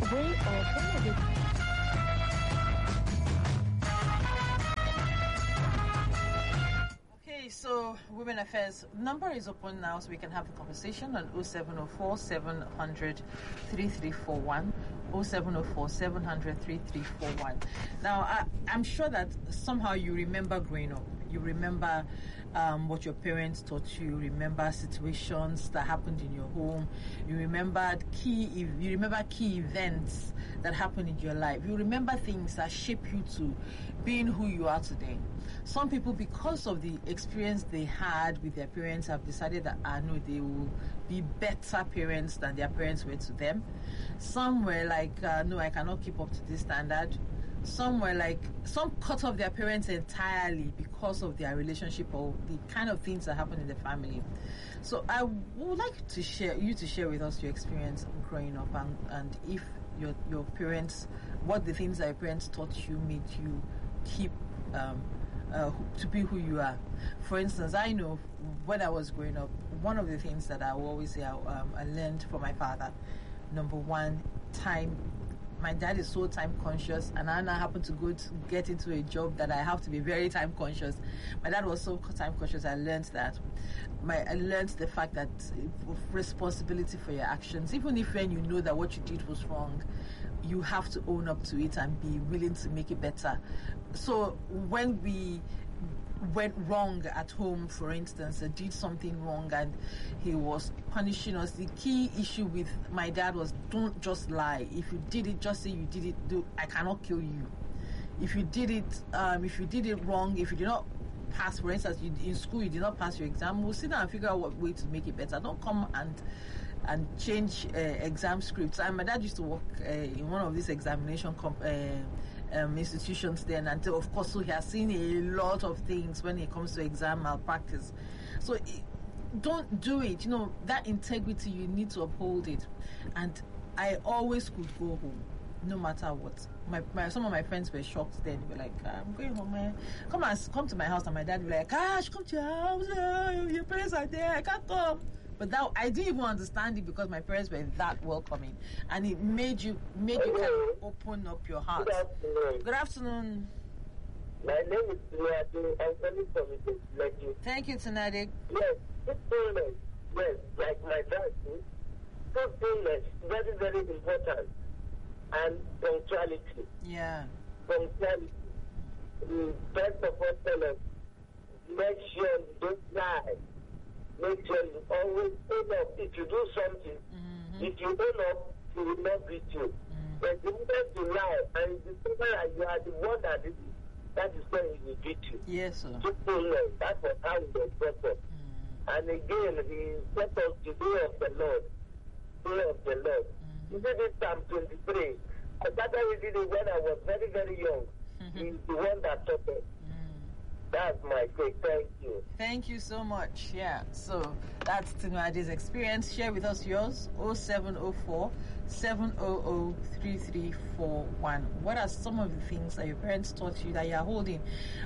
Growing up, one of the So, Women Affairs number is open now, so we can have a conversation on 0704 700 3341. 0704 700 3341. Now, I'm sure that somehow you remember growing up. You remember what your parents taught you. You remember situations that happened in your home. You remember key events that happened in your life. You remember things that shape you to being who you are today. Some people, because of the experience they had with their parents, have decided that no, they will be better parents than their parents were to them. Some were like, no, I cannot keep up to this standard. Some were like, some cut off their parents entirely because of their relationship or the kind of things that happen in the family. So I would like to share with us your experience growing up, and if your parents, what the things that your parents taught you made you keep to be who you are. For instance, I know when I was growing up, one of the things that I will always say I learned from my father, number one, time. My dad is so time conscious, and I now happen to get into a job that I have to be very time conscious. My dad was so time conscious. I learned that. I learned the fact that responsibility for your actions, even if when you know that what you did was wrong, you have to own up to it and be willing to make it better. So when we went wrong at home, for instance, did something wrong and he was punishing us, the key issue with my dad was, don't just lie. If you did it, just say you did it. I cannot kill you. If you did it wrong, if you did not pass, for instance, in school you did not pass your exam, we'll sit down and figure out what way to make it better. Don't come and change exam scripts. And my dad used to work in one of these examination institutions then, and of course, so he has seen a lot of things when it comes to exam malpractice. So don't do it. You know, that integrity, you need to uphold it. And I always could go home, no matter what. Some of my friends were shocked then. They were like, I'm going home, man. Come to my house. And my dad would be like, Gosh, come to your house. Your parents are there. I can't come. But that, I didn't even understand it because my parents were that welcoming, and it made you kind of open up your heart. Good afternoon. My name is Tunade. I'm coming from Lekki. Thank you, Tunade. Yes, truthfulness. Yes, like my dad said, truthfulness, very, very important, and punctuality. Yeah. Punctuality. First of all, tell us, make sure you don't lie. Make sure you always own up. If you do something, if you own up, he will not beat you. But the moment you lie and you discover that you are the one that did it, that is when he will beat you. Yes, sir. Truthfulness, that's what how he was brought up. And again, he set us the day of the Lord. Day of the Lord. You see this Psalm 23. I started reading it when I was very, very young. He's the one that taught us. That's my take. Thank you. Thank you so much. Yeah. So that's Tinuade's experience. Share with us yours. 0704 700 3341. What are some of the things that your parents taught you that you are holding?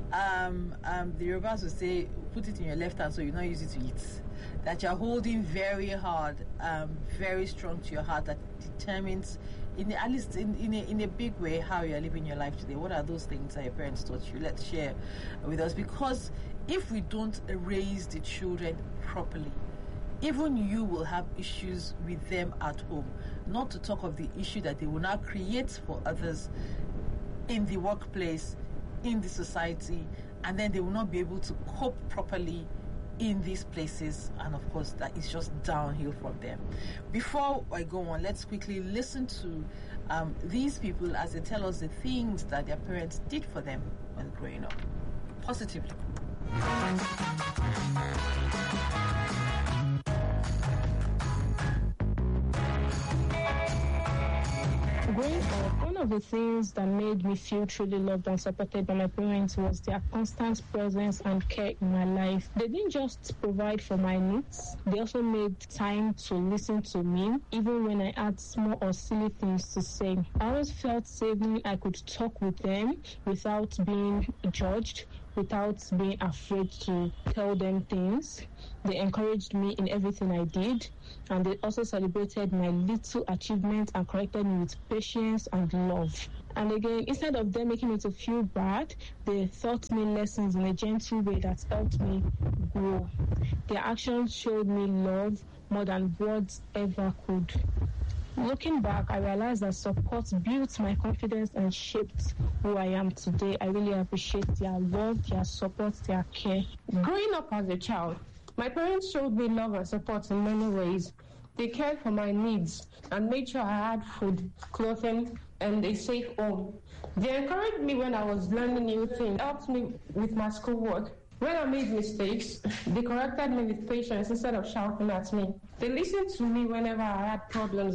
The Yorubas will say, put it in your left hand so you not use it to eat. That you're holding very hard, very strong to your heart, that determines, at least in a big way, how you're living your life today. What are those things that your parents taught you? Let's share with us, because if we don't raise the children properly, even you will have issues with them at home, not to talk of the issue that they will now create for others in the workplace, in the society, and then they will not be able to cope properly in these places, and of course that is just downhill from them. Before I go on, let's quickly listen to these people as they tell us the things that their parents did for them when growing up, positively. Growing up, one of the things that made me feel truly loved and supported by my parents was their constant presence and care in my life. They didn't just provide for my needs, they also made time to listen to me, even when I had small or silly things to say. I always felt safe when I could talk with them without being judged, without being afraid to tell them things. They encouraged me in everything I did, and they also celebrated my little achievements and corrected me with patience and love. And again, instead of them making me to feel bad, they taught me lessons in a gentle way that helped me grow. Their actions showed me love more than words ever could. Looking back, I realized that support built my confidence and shaped who I am today. I really appreciate their love, their support, their care. Growing up as a child, my parents showed me love and support in many ways. They cared for my needs and made sure I had food, clothing, and a safe home. They encouraged me when I was learning new things, helped me with my schoolwork. When I made mistakes, they corrected me with patience instead of shouting at me. They listened to me whenever I had problems